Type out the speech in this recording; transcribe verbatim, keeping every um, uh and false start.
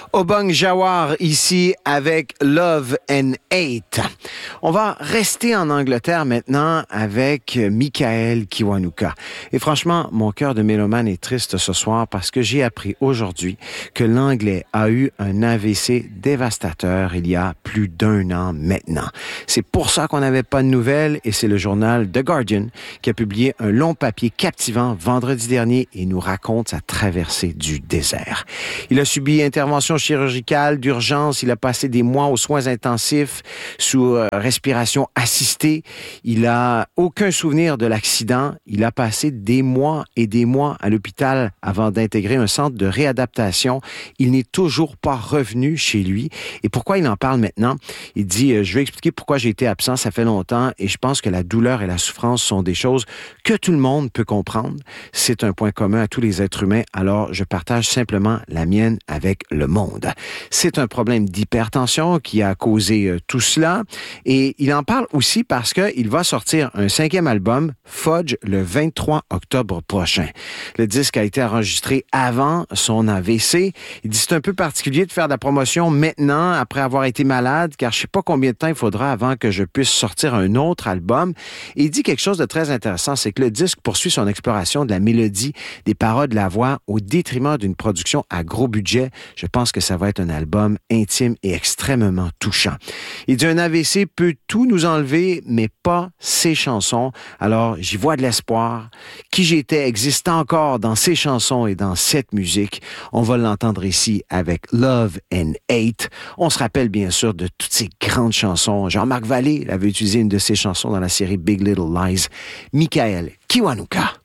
Obong Jawar ici avec Love and Hate. On va rester en Angleterre maintenant avec Michael Kiwanuka. Et franchement, mon cœur de mélomane est triste ce soir parce que j'ai appris aujourd'hui que l'Anglais a eu un A V C dévastateur il y a plus d'un an maintenant. C'est pour ça qu'on n'avait pas de nouvelles et c'est le journal The Guardian qui a publié un long papier captivant vendredi dernier et nous raconte sa traversée du désert. Il a subi intervention chirurgicale d'urgence. Il a passé des mois aux soins intensifs sous euh, respiration assistée. Il a aucun souvenir de l'accident. Il a passé des mois et des mois à l'hôpital avant d'intégrer un centre de réadaptation. Il n'est toujours pas revenu chez lui. Et pourquoi il en parle maintenant? Il dit, euh, je vais expliquer pourquoi j'ai été absent, ça fait longtemps et je pense que la douleur et la souffrance sont des choses que tout le monde peut comprendre. C'est un point commun à tous les êtres humains, alors je partage simplement la mienne avec le monde. C'est un problème d'hypertension qui a causé euh, tout cela et il en parle aussi parce qu'il va sortir un cinquième album, Fudge, le vingt-trois octobre prochain. Le disque a été enregistré avant son A V C. Il dit c'est un peu particulier de faire de la promotion maintenant après avoir été malade car je sais pas combien de temps il faudra avant que je puisse sortir un autre album. Et il dit quelque chose de très intéressant, c'est que le disque poursuit son exploration de la mélodie, des paroles, de la voix au détriment d'une production à gros budget. Je pense que ça va être un album intime et extrêmement touchant. Il dit un A V C peut tout nous enlever, mais pas ses chansons. Alors, j'y vois de l'espoir. Qui j'étais existe encore dans ces chansons et dans cette musique. On va l'entendre ici avec Love and Hate. On se rappelle bien sûr de toutes ces grandes chansons. Jean-Marc Vallée avait utilisé une de ses chansons dans la série Big Little Lies. Michael Kiwanuka.